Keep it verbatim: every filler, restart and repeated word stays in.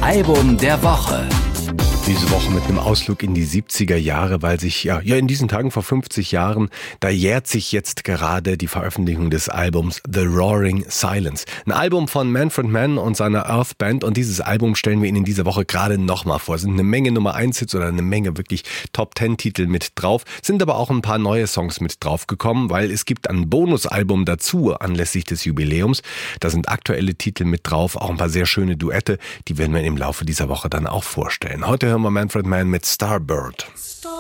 Album der Woche. Diese Woche mit einem Ausflug in die siebziger Jahre, weil sich ja, ja in diesen Tagen vor fünfzig Jahren, da jährt sich jetzt gerade die Veröffentlichung des Albums The Roaring Silence. Ein Album von Manfred Mann und seiner Earth Band, und dieses Album stellen wir Ihnen in dieser Woche gerade nochmal vor. Es sind eine Menge Nummer eins Hits oder eine Menge wirklich Top Ten Titel mit drauf, sind aber auch ein paar neue Songs mit drauf gekommen, weil es gibt ein Bonusalbum dazu anlässlich des Jubiläums. Da sind aktuelle Titel mit drauf, auch ein paar sehr schöne Duette, die werden wir im Laufe dieser Woche dann auch vorstellen. Heute hören wir Manfred Mann mit Starbird.